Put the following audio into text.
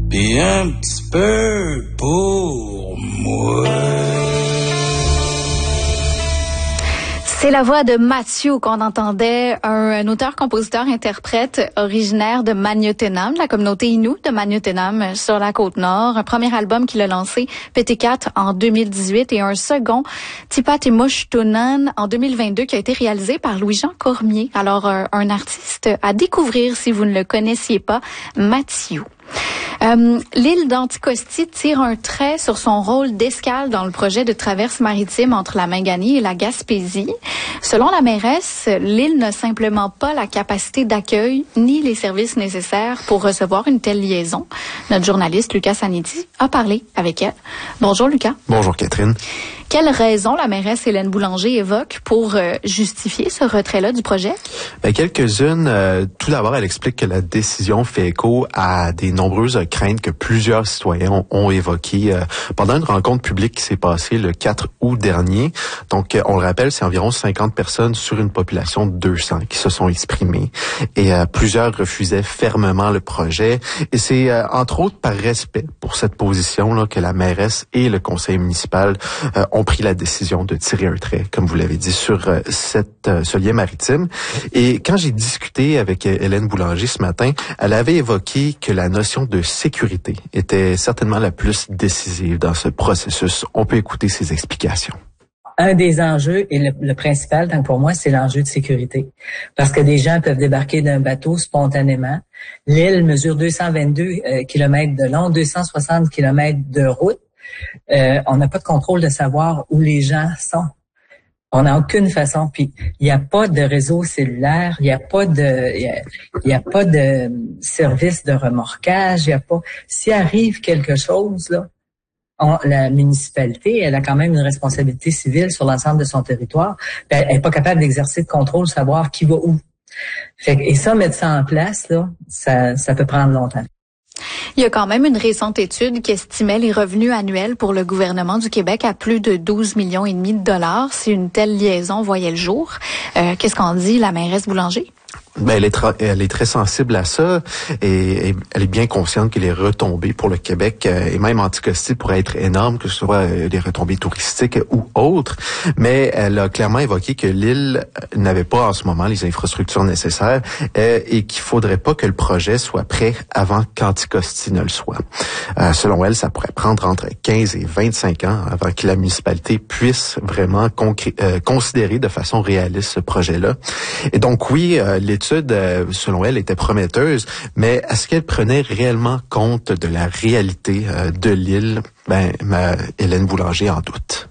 puis un petit peu pour moi. C'est la voix de Mathieu qu'on entendait, un auteur-compositeur-interprète originaire de Magnotenam, la communauté Innu de Magnotenam sur la Côte-Nord. Un premier album qu'il a lancé, PT4, en 2018 et un second, Tipatimushtunan, en 2022, qui a été réalisé par Louis-Jean Cormier. Alors, un artiste à découvrir si vous ne le connaissiez pas, Mathieu. L'île d'Anticosti tire un trait sur son rôle d'escale dans le projet de traverse maritime entre la Mingani et la Gaspésie. Selon la mairesse, l'île n'a simplement pas la capacité d'accueil ni les services nécessaires pour recevoir une telle liaison. Notre journaliste Lucas Sanidi a parlé avec elle. Bonjour Lucas. Bonjour Catherine. Quelles raisons la mairesse Hélène Boulanger évoque pour justifier ce retrait-là du projet? Quelques-unes. Tout d'abord, elle explique que la décision fait écho à des nombreuses craintes que plusieurs citoyens ont évoquées pendant une rencontre publique qui s'est passée le 4 août dernier. Donc, on le rappelle, c'est environ 50 personnes sur une population de 200 qui se sont exprimées. Et plusieurs refusaient fermement le projet. Et c'est entre autres par respect pour cette position-là que la mairesse et le conseil municipal ont pris la décision de tirer un trait, comme vous l'avez dit, sur ce lien maritime. Et quand j'ai discuté avec Hélène Boulanger ce matin, elle avait évoqué que la notion de sécurité était certainement la plus décisive dans ce processus. On peut écouter ses explications. Un des enjeux, et le principal, tant que pour moi, c'est l'enjeu de sécurité. Parce que des gens peuvent débarquer d'un bateau spontanément. L'île mesure 222 km de long, 260 km de route. On n'a pas de contrôle de savoir où les gens sont. On n'a aucune façon. Puis il n'y a pas de réseau cellulaire, il n'y a pas de service de remorquage, il y a pas. S'il arrive quelque chose là, la municipalité, elle a quand même une responsabilité civile sur l'ensemble de son territoire. Puis elle n'est pas capable d'exercer de contrôle, savoir qui va où. Et ça, mettre ça en place là, ça peut prendre longtemps. Il y a quand même une récente étude qui estimait les revenus annuels pour le gouvernement du Québec à plus de 12,5 millions de dollars si une telle liaison voyait le jour. Qu'est-ce qu'en dit la mairesse Boulanger? Elle est très sensible à ça et elle est bien consciente que les retombées pour le Québec et même Anticosti pourraient être énormes, que ce soit des retombées touristiques ou autres. Mais elle a clairement évoqué que l'île n'avait pas en ce moment les infrastructures nécessaires et qu'il faudrait pas que le projet soit prêt avant qu'Anticosti ne le soit. Selon elle, ça pourrait prendre entre 15 et 25 ans avant que la municipalité puisse vraiment considérer de façon réaliste ce projet-là. Et donc oui, l'étude, selon elle, était prometteuse, mais est-ce qu'elle prenait réellement compte de la réalité de l'île? Hélène Boulanger en doute.